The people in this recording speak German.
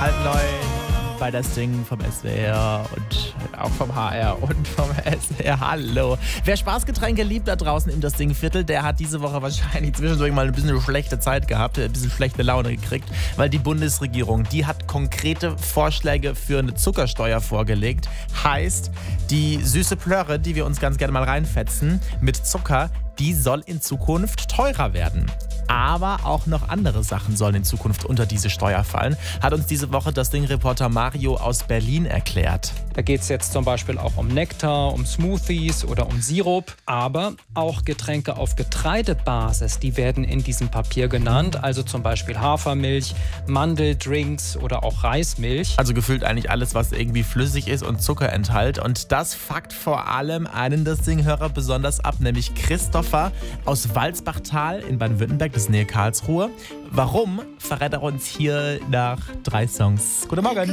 9:30 bei das Ding vom SWR und auch vom HR und vom SWR. Hallo. Wer Spaßgetränke liebt da draußen im Das Ding-Viertel, der hat diese Woche wahrscheinlich zwischendurch mal ein bisschen schlechte Zeit gehabt, ein bisschen schlechte Laune gekriegt, weil die Bundesregierung, die hat konkrete Vorschläge für eine Zuckersteuer vorgelegt. Heißt, die süße Plörre, die wir uns ganz gerne mal reinfetzen, mit Zucker, die soll in Zukunft teurer werden. Aber auch noch andere Sachen sollen in Zukunft unter diese Steuer fallen, hat uns diese Woche das Ding-Reporter Mario aus Berlin erklärt. Da geht es jetzt zum Beispiel auch um Nektar, um Smoothies oder um Sirup. Aber auch Getränke auf Getreidebasis, die werden in diesem Papier genannt. Also zum Beispiel Hafermilch, Mandeldrinks oder auch Reismilch. Also gefühlt eigentlich alles, was irgendwie flüssig ist und Zucker enthält. Und das fuckt vor allem einen Das Ding-Hörer besonders ab, nämlich Christopher aus Walsbachtal in Baden-Württemberg, das ist Nähe Karlsruhe. Warum, verrät er uns hier nach 3 Songs. Guten Morgen.